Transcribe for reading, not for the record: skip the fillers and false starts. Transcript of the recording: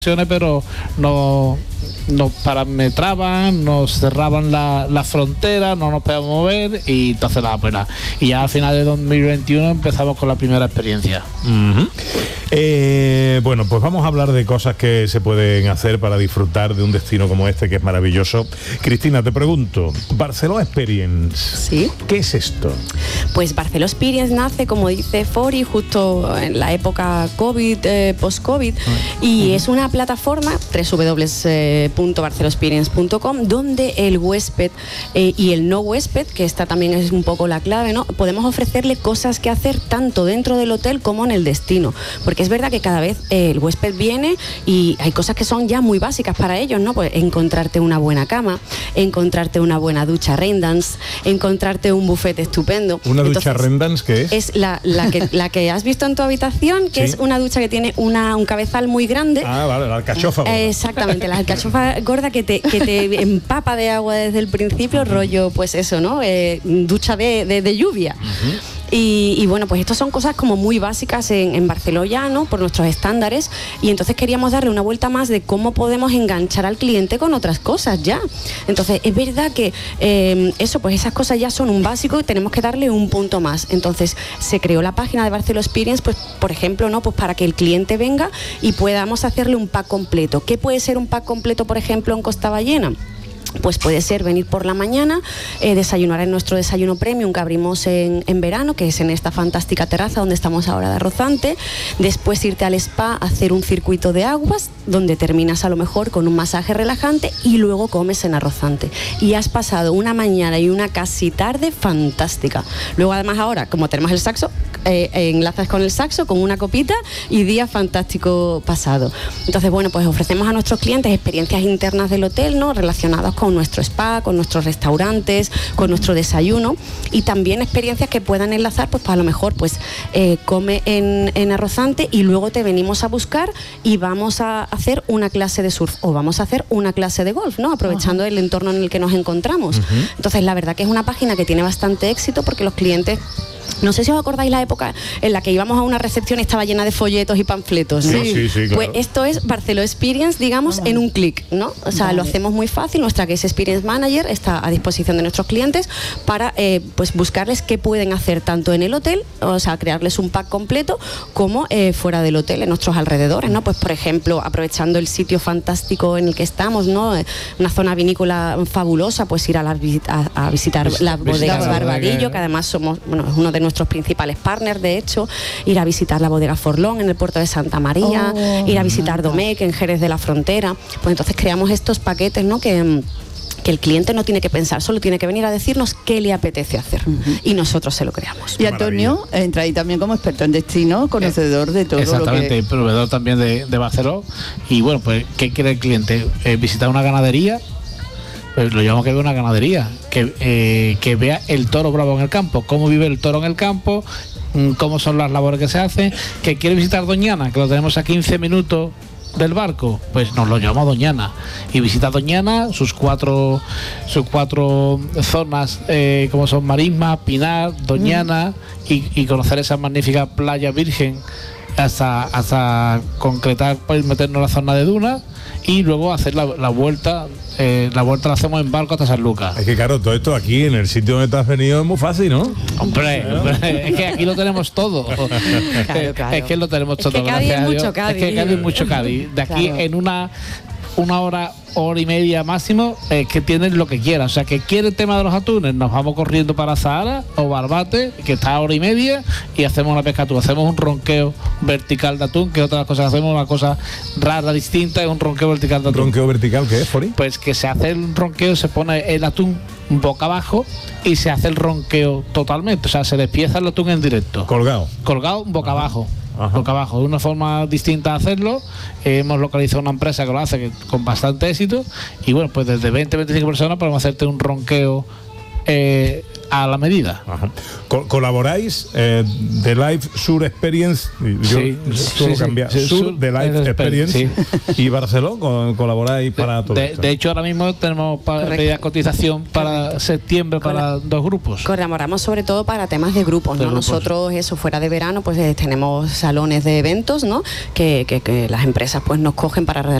pero nos parametraban, nos cerraban la frontera, no nos podíamos mover y entonces y ya a final de 2021 empezamos con la primera experiencia. Bueno, pues vamos a hablar de cosas que se pueden hacer para disfrutar de un destino como este, que es maravilloso. Cristina, te pregunto, Barceló Experience, ¿sí? ¿Qué es esto? Pues Barceló Experience nace, como dice Fori, justo en la época COVID, post-COVID, y es una plataforma, www.barceloexperience.com, donde el huésped y el no huésped, que esta también es un poco la clave, ¿no? Podemos ofrecerle cosas que hacer tanto dentro del hotel como en el destino, porque es verdad que cada vez el huésped viene y hay cosas que son ya muy básicas para ellos, ¿no? Pues encontrarte una buena cama, encontrarte una buena ducha Raindance, encontrarte un buffet estupendo. ¿Una ducha Raindance qué es? Es la que has visto en tu habitación, que ¿sí? Es una ducha que tiene un cabezal muy grande. Ah, vale, la alcachofa gorda. Exactamente, la alcachofa gorda que te empapa de agua desde el principio, rollo, pues eso, ¿no? Ducha de lluvia. Y bueno, pues estas son cosas como muy básicas en Barcelona, ¿no? Por nuestros estándares, y entonces queríamos darle una vuelta más de cómo podemos enganchar al cliente con otras cosas ya. Entonces es verdad que pues esas cosas ya son un básico y tenemos que darle un punto más. Entonces se creó la página de Barceló Experience, pues por ejemplo, ¿no? Pues para que el cliente venga y podamos hacerle un pack completo. ¿Qué puede ser un pack completo, por ejemplo, en Costa Ballena? Pues puede ser venir por la mañana, desayunar en nuestro desayuno premium que abrimos en verano, que es en esta fantástica terraza donde estamos ahora de Arrozante. Después irte al spa, hacer un circuito de aguas, donde terminas a lo mejor con un masaje relajante y luego comes en Arrozante. Y has pasado una mañana y una casi tarde fantástica. Luego además ahora, como tenemos el saxo, enlazas con el saxo, con una copita y día fantástico pasado. Entonces, bueno, pues ofrecemos a nuestros clientes experiencias internas del hotel, ¿no? Relacionadas con nuestro spa, con nuestros restaurantes, con nuestro desayuno, y también experiencias que puedan enlazar, pues a lo mejor pues come en Arrozante y luego te venimos a buscar y vamos a hacer una clase de surf o vamos a hacer una clase de golf, ¿no? Aprovechando el entorno en el que nos encontramos. Entonces la verdad que es una página que tiene bastante éxito porque los clientes... No sé si os acordáis la época en la que íbamos a una recepción y estaba llena de folletos y panfletos, ¿no? Sí, claro. Pues esto es Barceló Experience, digamos, en un clic, ¿no? O sea, lo hacemos muy fácil. Nuestra Guest Experience Manager está a disposición de nuestros clientes para pues buscarles qué pueden hacer tanto en el hotel, o sea, crearles un pack completo, como fuera del hotel, en nuestros alrededores, ¿no? Pues, por ejemplo, aprovechando el sitio fantástico en el que estamos, ¿no? Una zona vinícola fabulosa, pues ir a visitar las bodegas Barbadillo, que además somos, bueno, es uno de nuestros principales partners, de hecho, ir a visitar la bodega Forlón en el puerto de Santa María, ir a visitar Domecq en Jerez de la Frontera. Pues entonces creamos estos paquetes, ¿no? Que el cliente no tiene que pensar, solo tiene que venir a decirnos qué le apetece hacer y nosotros se lo creamos. Y Antonio entra ahí también como experto en destino, conocedor de todo. Exactamente, lo que... proveedor también de Barceló. Y bueno, pues ¿qué quiere el cliente? ¿Visitar una ganadería? Pues lo llamamos que vea una ganadería, que vea el toro bravo en el campo, cómo vive el toro en el campo, cómo son las labores que se hacen. Que quiere visitar Doñana, que lo tenemos a 15 minutos del barco, pues nos lo llevamos a Doñana y visita Doñana, sus cuatro zonas, como son Marisma, Pinar, Doñana, y conocer esa magnífica playa virgen hasta concretar, pues meternos en la zona de dunas y luego hacer la vuelta. La vuelta la hacemos en barco hasta San Lucas. Es que claro, todo esto aquí en el sitio donde te has venido es muy fácil, ¿no? Hombre, es que aquí lo tenemos todo. Claro. Es que lo tenemos todo. Es que Cádiz es mucho Cádiz. Es que Cádiz es mucho Cádiz. De aquí en una hora y media máximo, que tienen lo que quieran. O sea, que quiere el tema de los atunes, nos vamos corriendo para Zahara o Barbate, que está a hora y media, y hacemos una pesca atún. Hacemos un ronqueo vertical de atún, que es otra de las cosas que hacemos, una cosa rara, distinta, es un ronqueo vertical de atún. ¿Ronqueo vertical qué es, Fori? Pues que se hace el ronqueo, se pone el atún boca abajo y se hace el ronqueo totalmente. O sea, se despieza el atún en directo. Colgado boca abajo. Boca abajo, de una forma distinta de hacerlo. Hemos localizado una empresa que lo hace con bastante éxito y bueno, pues desde 20-25 personas podemos hacerte un ronqueo a la medida. Ajá. ¿Colaboráis de Life Sur Experience? Yo suelo cambiar. Sur de Life Experience. Y Barceló, ¿colaboráis para todo esto? De hecho, ahora mismo tenemos pedida cotización para septiembre para 2 grupos. Colaboramos sobre todo para temas de grupos, ¿no? Nosotros, eso, fuera de verano, pues tenemos salones de eventos, ¿no? Que las empresas pues nos cogen para